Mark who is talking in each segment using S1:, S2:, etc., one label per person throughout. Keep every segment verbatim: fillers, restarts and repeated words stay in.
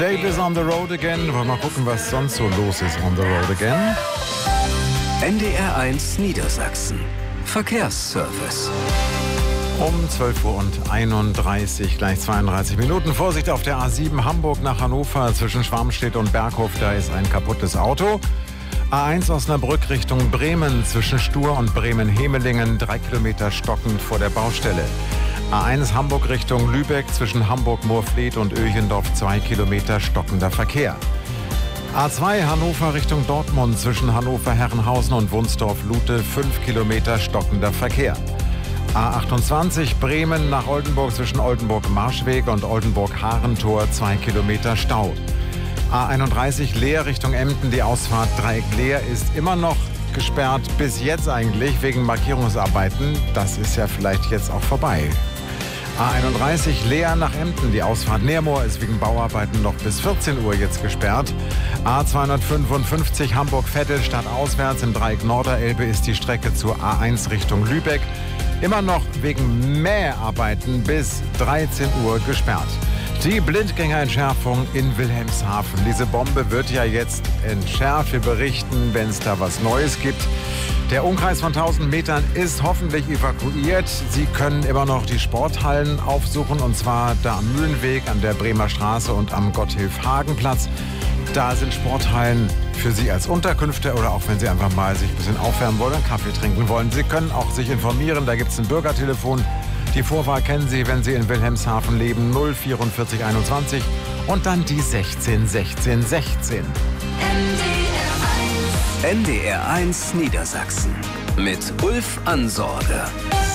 S1: Davis on the road again. Wollen wir mal gucken, was sonst so los ist on the road again.
S2: N D R eins Niedersachsen. Verkehrsservice.
S1: Um zwölf Uhr einunddreißig, gleich zweiunddreißig Minuten. Vorsicht auf der A sieben Hamburg nach Hannover zwischen Schwarmstedt und Berghof. Da ist ein kaputtes Auto. A eins Osnabrück Richtung Bremen zwischen Stur und Bremen-Hemelingen. Drei Kilometer stockend vor der Baustelle. A eins Hamburg Richtung Lübeck zwischen Hamburg-Moorfleet und Öchendorf. Zwei Kilometer stockender Verkehr. A zwei Hannover Richtung Dortmund zwischen Hannover-Herrenhausen und Wunsdorf-Lute. Fünf Kilometer stockender Verkehr. A achtundzwanzig Bremen nach Oldenburg zwischen Oldenburg-Marschweg und Oldenburg-Harentor. Zwei Kilometer Stau. A einunddreißig Leer Richtung Emden. Die Ausfahrt Dreieck Leer ist immer noch gesperrt. Bis jetzt eigentlich wegen Markierungsarbeiten. Das ist ja vielleicht jetzt auch vorbei. A einunddreißig Leer nach Emden. Die Ausfahrt Neermoor ist wegen Bauarbeiten noch bis vierzehn Uhr jetzt gesperrt. A zweihundertfünfundfünfzig Hamburg-Vettel stadtauswärts im Dreieck Norderelbe ist die Strecke zur A eins Richtung Lübeck immer noch wegen Mäharbeiten bis dreizehn Uhr gesperrt. Die Blindgängerentschärfung in Wilhelmshaven. Diese Bombe wird ja jetzt entschärft. Wir berichten, wenn es da was Neues gibt. Der Umkreis von tausend Metern ist hoffentlich evakuiert. Sie können immer noch die Sporthallen aufsuchen, und zwar da am Mühlenweg, an der Bremer Straße und am Gotthilf-Hagen-Platz. Da sind Sporthallen für Sie als Unterkünfte oder auch wenn Sie einfach mal sich ein bisschen aufwärmen wollen, einen Kaffee trinken wollen. Sie können auch sich informieren, da gibt es ein Bürgertelefon. Die Vorwahl kennen Sie, wenn Sie in Wilhelmshaven leben, null vierundvierzig einundzwanzig und dann die sechzehn sechzehn sechzehn.
S2: N D R eins Niedersachsen mit Ulf Ansorge.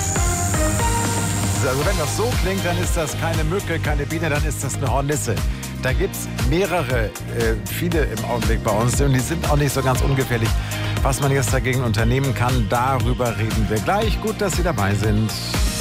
S1: Also wenn das so klingt, dann ist das keine Mücke, keine Biene, dann ist das eine Hornisse. Da gibt es mehrere, äh, viele im Augenblick bei uns und die sind auch nicht so ganz ungefährlich. Was man jetzt dagegen unternehmen kann, darüber reden wir gleich. Gut, dass Sie dabei sind.